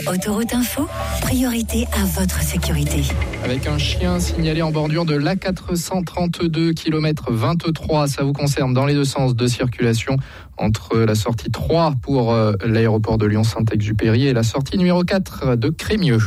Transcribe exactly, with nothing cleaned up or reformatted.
Autoroute Info, priorité à votre sécurité. Avec un chien signalé en bordure de l'A quatre cent trente-deux, kilomètre vingt-trois, ça vous concerne dans les deux sens de circulation entre la sortie trois pour l'aéroport de Lyon-Saint-Exupéry et la sortie numéro quatre de Crémieux.